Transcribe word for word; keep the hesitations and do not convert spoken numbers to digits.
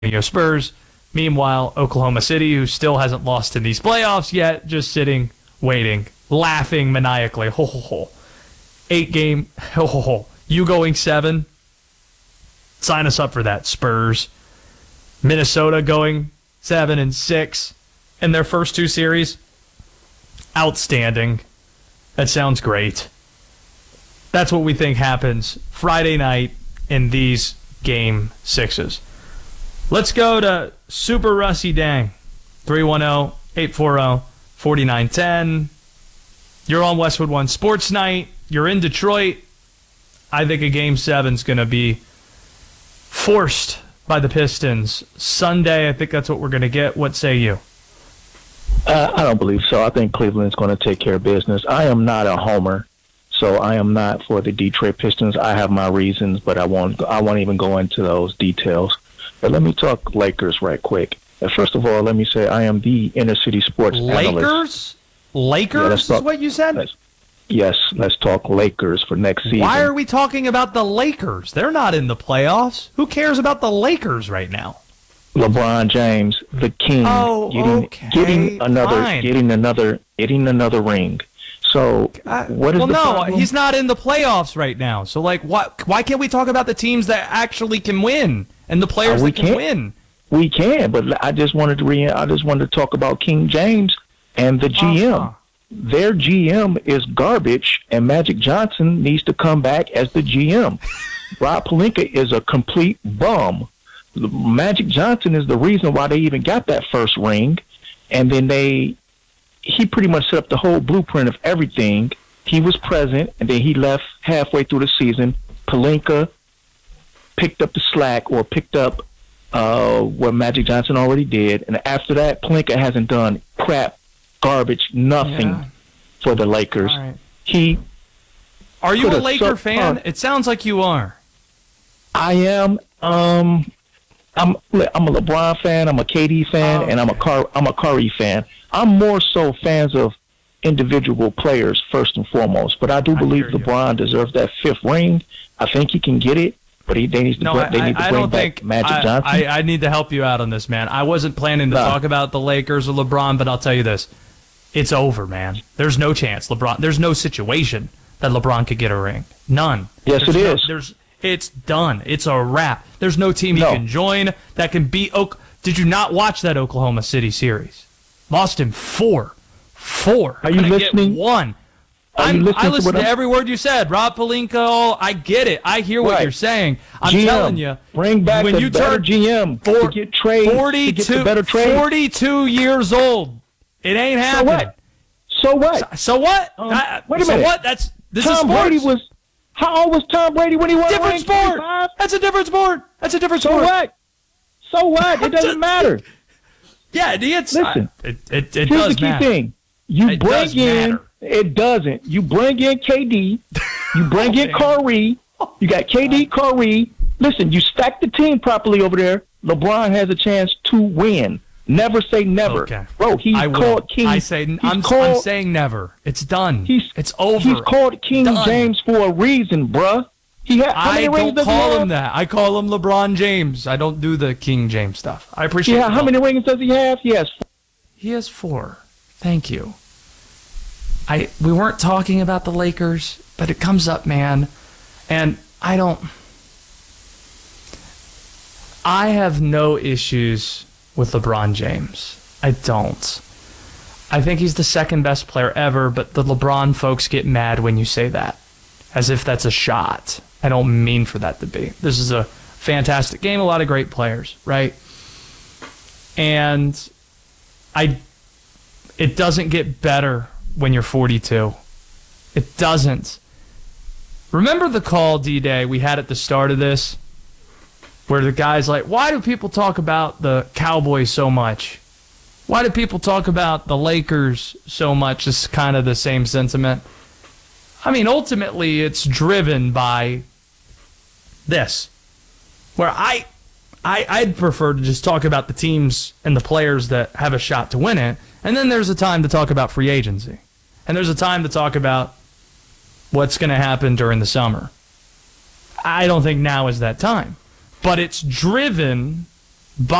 Antonio Spurs. Meanwhile, Oklahoma City, who still hasn't lost in these playoffs yet, just sitting, waiting, laughing maniacally. Ho, ho, ho. Eight game, ho, ho, ho. You going seven? Sign us up for that, Spurs. Minnesota going seven and six in their first two series. Outstanding. That sounds great. That's what we think happens Friday night in these game sixes. Let's go to Super Rusty Dang. three one zero, eight four zero, four nine one zero. You're on Westwood One Sports Night. You're in Detroit. I think a game seven's going to be forced by the Pistons Sunday. I think that's what we're going to get. What say you? Uh, I don't believe so. I think Cleveland's going to take care of business. I am not a homer, so I am not for the Detroit Pistons. I have my reasons, but I won't. I won't even go into those details. But let me talk Lakers right quick. And first of all, let me say I am the inner city sports Lakers? analyst. Lakers? Yeah, is talk, what you said? Let's, yes, let's talk Lakers for next season. Why are we talking about the Lakers? They're not in the playoffs. Who cares about the Lakers right now? LeBron James, the king, oh, getting, okay, getting another, fine. getting another, getting another ring. So, uh, what is well, the no, problem? he's not in the playoffs right now. So, like, what? Why can't we talk about the teams that actually can win and the players uh, we that can can't. win? We can, but I just wanted to re- I just wanted to talk about King James and the G M. Uh-huh. Their G M is garbage, and Magic Johnson needs to come back as the G M. Rob Pelinka is a complete bum. Magic Johnson is the reason why they even got that first ring, and then they he pretty much set up the whole blueprint of everything. He was present, and then he left halfway through the season. Pelinka picked up the slack or picked up uh, what Magic Johnson already did, and after that, Pelinka hasn't done crap, garbage, nothing Yeah. for the Lakers. All right. He Are you put a a Laker sub- fan? uh, It sounds like you are. I am. Um, I'm. I'm a LeBron fan. I'm a K D fan, Oh, and I'm a Car. I'm a Curry fan. I'm more so fans of individual players first and foremost. But I do I believe hear you. LeBron deserves that fifth ring. I think he can get it, but he they need to. No, bring, I, they need to I bring don't back think Magic I, Johnson. I, I need to help you out on this, man. I wasn't planning to No. talk about the Lakers or LeBron, but I'll tell you this: it's over, man. There's no chance LeBron. There's no situation that LeBron could get a ring. None. Yes, there's it no, is. There's. It's done. It's a wrap. There's no team he No. can join that can beat. Oak. Did you not watch that Oklahoma City series? Lost him four. Four. Are you Couldn't get listening? One. Are I'm, you listening I to listened what to, I'm- every word you said. Rob Pelinka, I get it. I hear what Right. you're saying. I'm G M, telling you. bring back when the you better turn G M four, to get trade. To get forty-two, the better trade. forty-two years old. It ain't So happening. what? So what? So, so what? Um, I- wait a so minute. what? That's this Tom is sports. Brady was. How old was Tom Brady when he won? different ring? sport. twenty-five? That's a different sport. That's a different So sport. what? So what? It doesn't matter. Yeah, it's, Listen, I, it it, it Here's does the key matter. thing. You It bring does in. matter. It doesn't. You bring in K D. You bring Oh, in man. Curry. You got K D, Curry. Listen, you stack the team properly over there. LeBron has a chance to win. Never say never, Okay. bro. He's I will. called King. I say he's I'm, called, I'm saying never. It's done. He's it's over. He's called King Done. James for a reason, bruh. He ha- how I many rings don't does he call have? him that. I call him LeBron James. I don't do the King James stuff. I appreciate Yeah, it. how many rings does he have? He has. He has four. Thank you. I we weren't talking about the Lakers, but it comes up, man. And I don't I have no issues with LeBron James. I don't. I think he's the second best player ever, but the LeBron folks get mad when you say that, as if that's a shot. I don't mean for that to be. This is a fantastic game, a lot of great players, right? And I it doesn't get better when you're forty-two. It doesn't. Remember the call, D-Day, we had at the start of this, where the guy's like, why do people talk about the Cowboys so much? Why do people talk about the Lakers so much? It's kind of the same sentiment. I mean, ultimately, it's driven by this, where I, I, I'd prefer to just talk about the teams and the players that have a shot to win it, and then there's a time to talk about free agency, and there's a time to talk about what's going to happen during the summer. I don't think now is that time, but it's driven